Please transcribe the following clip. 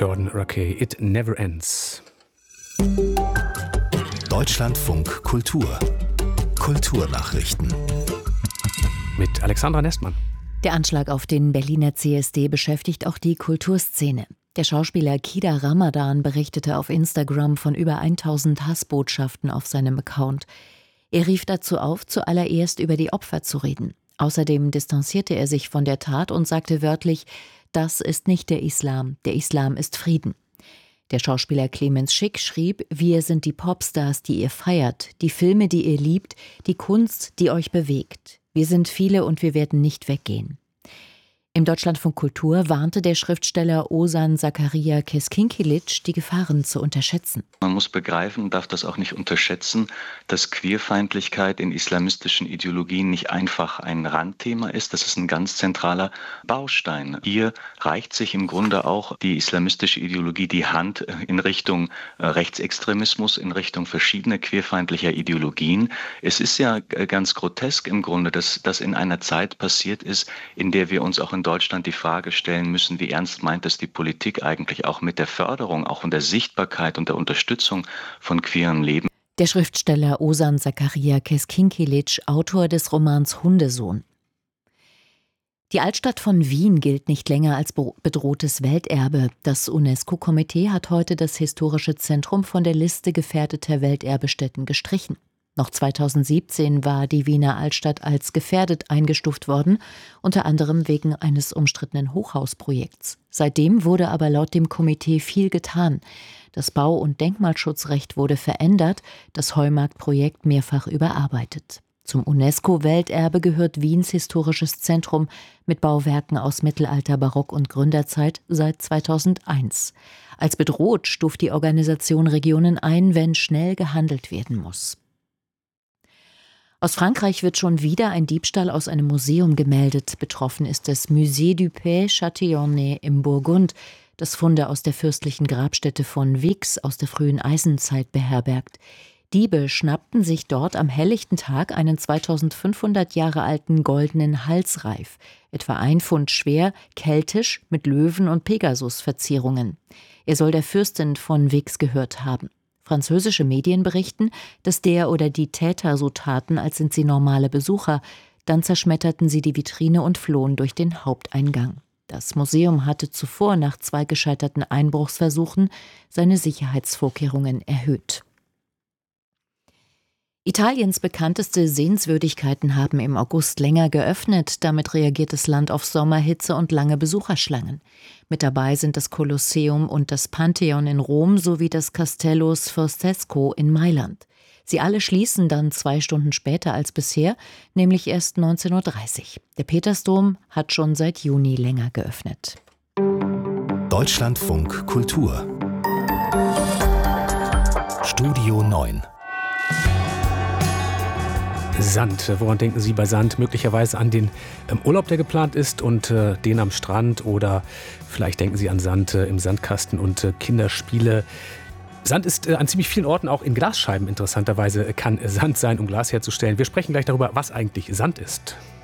Jordan Rakei, It Never Ends. Deutschlandfunk Kultur. Kulturnachrichten. Mit Alexandra Nestmann. Der Anschlag auf den Berliner CSD beschäftigt auch die Kulturszene. Der Schauspieler Kida Ramadan berichtete auf Instagram von über 1000 Hassbotschaften auf seinem Account. Er rief dazu auf, zuallererst über die Opfer zu reden. Außerdem distanzierte er sich von der Tat und sagte wörtlich: Das ist nicht der Islam ist Frieden. Der Schauspieler Clemens Schick schrieb: Wir sind die Popstars, die ihr feiert, die Filme, die ihr liebt, die Kunst, die euch bewegt. Wir sind viele und wir werden nicht weggehen. Im Deutschlandfunk Kultur warnte der Schriftsteller Ozan Zakaria Keskinkilic, die Gefahren zu unterschätzen. Man muss begreifen, darf das auch nicht unterschätzen, dass Queerfeindlichkeit in islamistischen Ideologien nicht einfach ein Randthema ist. Das ist ein ganz zentraler Baustein. Hier reicht sich im Grunde auch die islamistische Ideologie die Hand in Richtung Rechtsextremismus, in Richtung verschiedener queerfeindlicher Ideologien. Es ist ja ganz grotesk im Grunde, dass das in einer Zeit passiert ist, in der wir uns auch in Deutschland die Frage stellen müssen, wie ernst meint es die Politik eigentlich auch mit der Förderung, auch und der Sichtbarkeit und der Unterstützung von queerem Leben. Der Schriftsteller Ozan Zakaria Keskinkilic, Autor des Romans Hundesohn. Die Altstadt von Wien gilt nicht länger als bedrohtes Welterbe. Das UNESCO-Komitee hat heute das historische Zentrum von der Liste gefährdeter Welterbestätten gestrichen. Noch 2017 war die Wiener Altstadt als gefährdet eingestuft worden, unter anderem wegen eines umstrittenen Hochhausprojekts. Seitdem wurde aber laut dem Komitee viel getan. Das Bau- und Denkmalschutzrecht wurde verändert, das Heumarkt-Projekt mehrfach überarbeitet. Zum UNESCO-Welterbe gehört Wiens historisches Zentrum mit Bauwerken aus Mittelalter, Barock und Gründerzeit seit 2001. Als bedroht stuft die Organisation Regionen ein, wenn schnell gehandelt werden muss. Aus Frankreich wird schon wieder ein Diebstahl aus einem Museum gemeldet. Betroffen ist das Musée du Pays Châtillonnais im Burgund, das Funde aus der fürstlichen Grabstätte von Vix aus der frühen Eisenzeit beherbergt. Diebe schnappten sich dort am helllichten Tag einen 2500 Jahre alten goldenen Halsreif, etwa 1 Pfund schwer, keltisch mit Löwen- und Pegasus-Verzierungen. Er soll der Fürstin von Vix gehört haben. Französische Medien berichten, dass der oder die Täter so taten, als sind sie normale Besucher. Dann zerschmetterten sie die Vitrine und flohen durch den Haupteingang. Das Museum hatte zuvor nach 2 gescheiterten Einbruchsversuchen seine Sicherheitsvorkehrungen erhöht. Italiens bekannteste Sehenswürdigkeiten haben im August länger geöffnet. Damit reagiert das Land auf Sommerhitze und lange Besucherschlangen. Mit dabei sind das Kolosseum und das Pantheon in Rom sowie das Castello Sforzesco in Mailand. Sie alle schließen dann 2 Stunden später als bisher, nämlich erst 19:30 Uhr. Der Petersdom hat schon seit Juni länger geöffnet. Deutschlandfunk Kultur. Studio 9. Sand. Woran denken Sie bei Sand? Möglicherweise an den Urlaub, der geplant ist und den am Strand, oder vielleicht denken Sie an Sand im Sandkasten und Kinderspiele. Sand ist an ziemlich vielen Orten, auch in Glasscheiben interessanterweise, kann Sand sein, um Glas herzustellen. Wir sprechen gleich darüber, was eigentlich Sand ist.